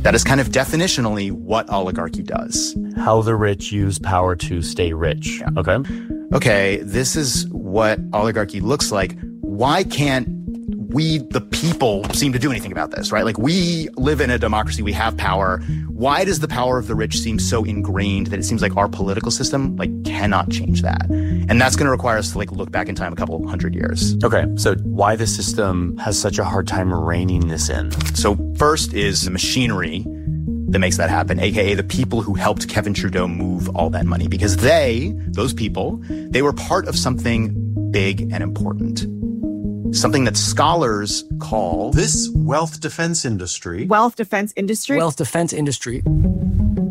That is kind of definitionally what oligarchy does. How the rich use power to stay rich. Yeah. Okay, this is what oligarchy looks like. Why can't we, the people, seem to do anything about this, right? Like, we live in a democracy, we have power. Why does the power of the rich seem so ingrained that it seems like our political system, cannot change that? And that's going to require us to, look back in time a couple hundred years. Okay, so why the system has such a hard time reining this in? So first is the machinery that makes that happen, aka the people who helped Kevin Trudeau move all that money. Because those people, they were part of something big and important. Something that scholars call this wealth defense industry. Wealth defense industry. Wealth defense industry.